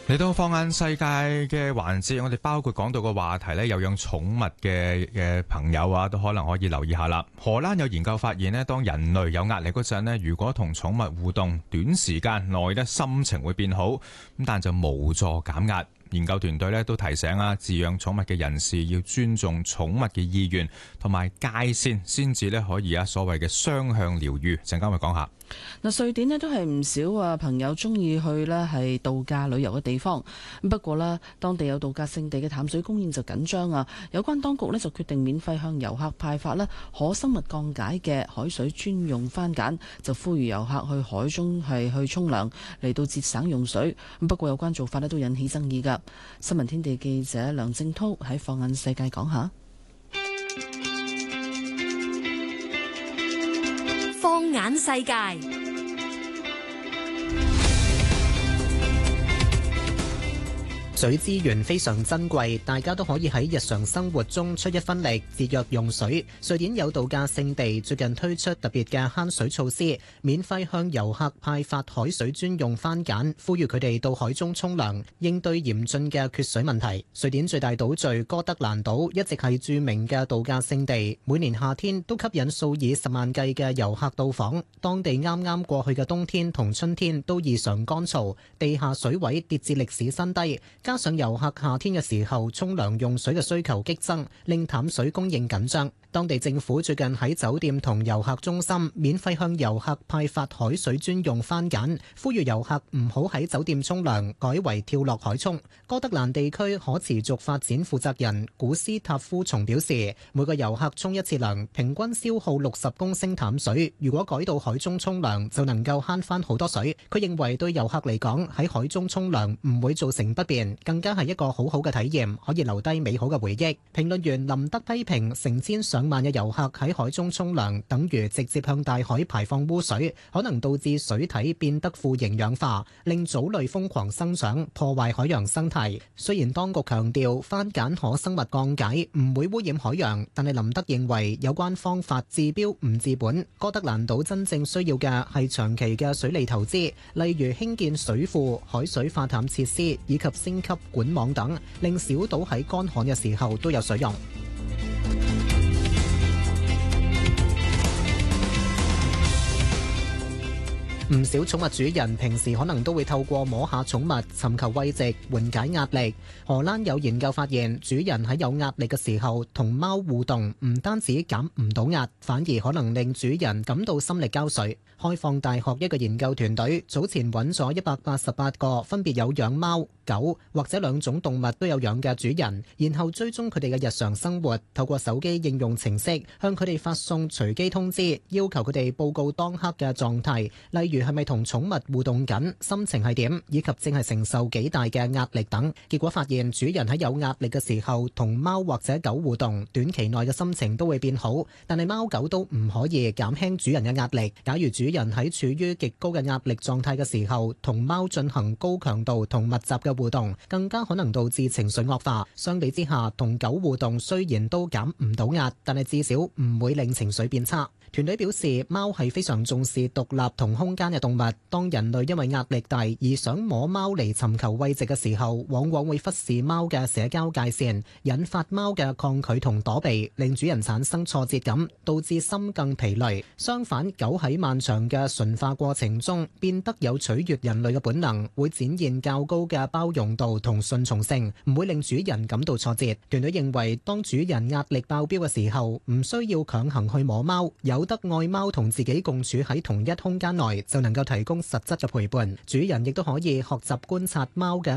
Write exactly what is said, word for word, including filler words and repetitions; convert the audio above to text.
嚟到放眼世界嘅環節，我哋包括講到個話題呢，有養寵物嘅嘅朋友啊，都可能可以留意下啦。荷蘭有研究發現呢，當人類有壓力嗰陣呢，如果同寵物互動，短時間內呢，心情會變好，咁但就無助減壓。研究團隊咧都提醒啊，飼養寵物嘅人士要尊重寵物嘅意願同埋界線，先至咧可以啊所謂嘅雙向療愈。陣間會講下。 嗱，瑞典咧都係唔少啊朋友中意去咧係度假旅遊嘅地方。不過咧，當地有度假勝地嘅淡水供應就緊張啊。有關當局咧就決定免費向遊客派發咧可生物降解嘅海水專用番梘，就呼籲遊客去海中係去沖涼嚟到節省用水。不過有關做法咧都引起爭議㗎。新聞天地記者梁正濤喺放眼世界講下。 放眼世界。 水資源非常珍貴，大家都可以喺日常生活中出一分力，節約用水。瑞典有度假勝地最近推出特別嘅慳水措施，免費向遊客派發海水專用番梘，呼籲佢哋到海中沖涼，應對嚴峻嘅缺水問題。瑞典最大島嶼哥德蘭島一直係著名嘅度假勝地，每年夏天都吸引數以十萬計嘅遊客到訪。當地啱啱過去嘅冬天同春天都異常乾燥，地下水位跌至歷史新低。加上遊客夏天嘅時候沖涼用水嘅需求激增，令淡水供應緊張。當地政府最近喺酒店同遊客中心免費向遊客派發海水專用番梘，呼籲遊客唔好喺酒店沖涼，改為跳落海沖。哥德蘭地區可持續發展負責人古斯塔夫松表示，每個遊客沖一次涼，平均消耗六十公升淡水。如果改到海中沖涼，就能夠慳翻好多水。佢認為對遊客嚟講，喺海中沖涼唔會造成不便，更加係一個好好嘅體驗，可以留低美好嘅回憶。評論員林德批評成千上萬嘅遊客喺海中沖涼，等於直接向大海排放污水，可能導致水體變得富營養化，令藻類瘋狂生長，破壞海洋生態。雖然當局強調番梘可生物降解唔會污染海洋，但係林德認為有關方法治標唔治本。哥德蘭島真正需要嘅係長期嘅水利投資，例如興建水庫、海水化淡設施以及升級管網等，令小島喺乾旱嘅時候都有水用。唔少寵物主人平時可能都會透過摸下寵物尋求慰藉，緩解壓力。荷蘭有研究發現，主人喺有壓力嘅時候同貓互動，唔單止減唔到壓，反而可能令主人感到心力交瘁。開放大學一個研究團隊早前揾咗一百八十八個分別有養貓、狗或者兩種動物都有養嘅主人，然後追蹤佢哋嘅日常生活，透過手機應用程式向佢哋發送隨機通知，要求佢哋報告當刻嘅狀態，例如係咪同寵物互動緊，心情係點，以及正係承受幾大嘅壓力等。結果發現，主人喺有壓力嘅時候同貓或者狗互動，短期內嘅心情都會變好，但係貓狗都唔可以減輕主人嘅壓力。假如主人喺處於極高嘅壓力狀態嘅時候，同貓進行高強度同密集嘅互動，更加可能導致情緒惡化。相比之下，同狗互動雖然都減唔到壓，但係至少唔會令情緒變差。團隊表示，貓係非常重視獨立同空間嘅動物。當人類因為壓力大而想摸貓嚟尋求慰藉嘅時候，往往會忽視貓嘅社交界線，引發貓嘅抗拒同躲避，令主人產生挫折感，導致心更疲累。相反，狗喺漫長嘅馴化過程中變得有取悅人類嘅本能，會展現較高嘅包容度同順從性，唔會令主人感到挫折。團隊認為，當主人壓力爆表嘅時候，唔需要強行去摸貓，有得愛貓同自己共處喺同一空間內，就能夠提供實質嘅陪伴。主人亦都可以學習觀察貓嘅